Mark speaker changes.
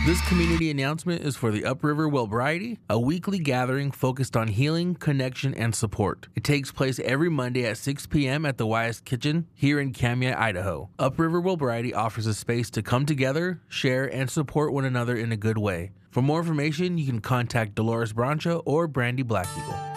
Speaker 1: This community announcement is for the Upriver Wellbriety, a weekly gathering focused on healing, connection, and support. It takes place every Monday at 6 p.m. at the Wyeth Kitchen here in Kamiah, Idaho. Upriver Wellbriety offers a space to come together, share, and support one another in a good way. For more information, you can contact Dolores Brancha or Brandy Black Eagle.